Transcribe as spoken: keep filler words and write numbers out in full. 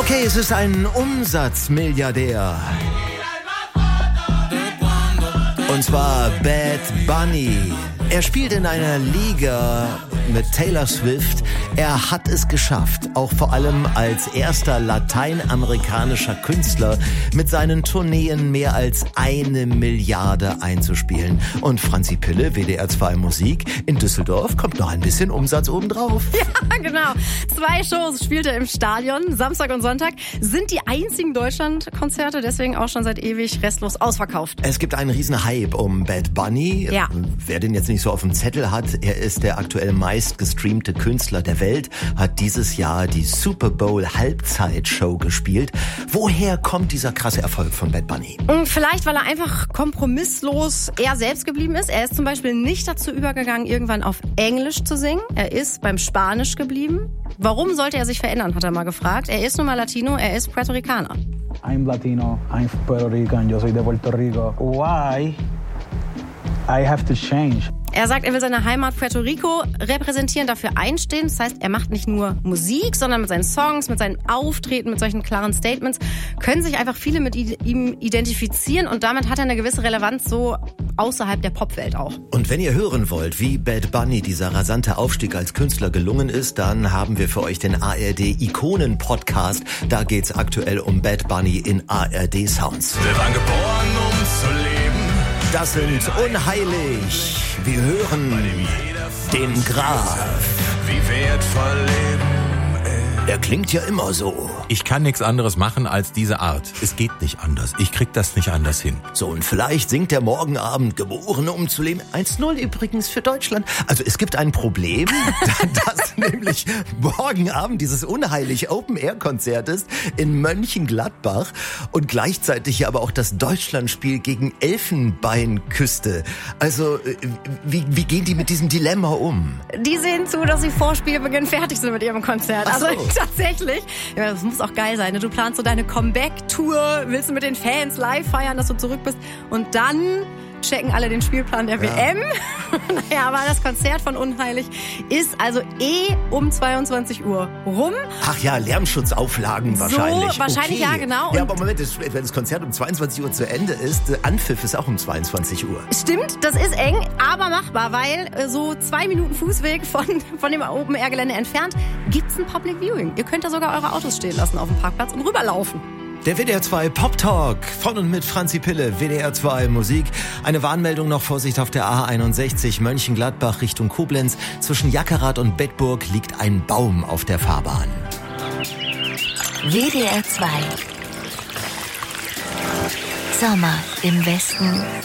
Okay, es ist ein Umsatzmilliardär. Und zwar Bad Bunny. Er spielt in einer Liga mit Taylor Swift. Er hat es geschafft, auch vor allem als erster lateinamerikanischer Künstler mit seinen Tourneen mehr als eine Milliarde einzuspielen. Und Franzi Pille, W D R zwei Musik, in Düsseldorf kommt noch ein bisschen Umsatz obendrauf. Ja, genau. Zwei Shows spielt er im Stadion. Samstag und Sonntag sind die einzigen Deutschlandkonzerte, deswegen auch schon seit ewig restlos ausverkauft. Es gibt einen riesen Hype um Bad Bunny. Ja. Wer den jetzt nicht so auf dem Zettel hat, er ist der aktuell meistgestreamte Künstler der Welt, hat dieses Jahr die Super Bowl Halbzeitshow gespielt. Woher kommt dieser krasse Erfolg von Bad Bunny? Vielleicht, weil er einfach kompromisslos er selbst geblieben ist. Er ist zum Beispiel nicht dazu übergegangen, irgendwann auf Englisch zu singen. Er ist beim Spanisch geblieben. Warum sollte er sich verändern, hat er mal gefragt. Er ist nun mal Latino, er ist Puerto Ricaner. I'm Latino, I'm Puerto Rican, yo soy de Puerto Rico. Why I have to change? Er sagt, er will seine Heimat Puerto Rico repräsentieren, dafür einstehen. Das heißt, er macht nicht nur Musik, sondern mit seinen Songs, mit seinen Auftreten, mit solchen klaren Statements können sich einfach viele mit ihm identifizieren und damit hat er eine gewisse Relevanz so außerhalb der Popwelt auch. Und wenn ihr hören wollt, wie Bad Bunny dieser rasante Aufstieg als Künstler gelungen ist, dann haben wir für euch den A R D-Ikonen-Podcast. Da geht's aktuell um Bad Bunny in A R D-Sounds. Wir waren geboren, um zu leben. Das sind Unheilig. Wir hören den Graf. Wie wertvoll Leben Er klingt ja immer so. Ich kann nichts anderes machen als diese Art. Es geht nicht anders. Ich krieg das nicht anders hin. So, und vielleicht singt er morgen Abend Geboren, um zu leben. eins null übrigens für Deutschland. Also es gibt ein Problem, dass nämlich morgen Abend dieses Unheilig Open-Air-Konzert ist in Mönchengladbach und gleichzeitig hier aber auch das Deutschlandspiel gegen Elfenbeinküste. Also wie, wie gehen die mit diesem Dilemma um? Die sehen zu, dass sie vor Spielbeginn fertig sind mit ihrem Konzert. Ach so. Also tatsächlich. Ja, das muss auch geil sein. Ne? Du planst so deine Comeback-Tour, willst du mit den Fans live feiern, dass du zurück bist und dann checken alle den Spielplan der Ja. W M. Naja, aber das Konzert von Unheilig ist also eh um zweiundzwanzig Uhr rum. Ach ja, Lärmschutzauflagen wahrscheinlich. So, wahrscheinlich, okay. ja, genau. Ja, Und aber Moment, das, wenn das Konzert um zweiundzwanzig Uhr zu Ende ist, äh, Anpfiff ist auch um zweiundzwanzig Uhr. Stimmt, das ist eng, aber machbar, weil äh, so zwei Minuten Fußweg von, von dem Open-Air-Gelände entfernt gibt's ein Public Viewing. Ihr könnt da sogar eure Autos stehen lassen auf dem Parkplatz und rüberlaufen. Der W D R zwei Pop Talk von und mit Franzi Pille, W D R zwei Musik. Eine Warnmeldung noch, Vorsicht auf der A einundsechzig Mönchengladbach Richtung Koblenz. Zwischen Jackerath und Bedburg liegt ein Baum auf der Fahrbahn. W D R zwei Sommer im Westen.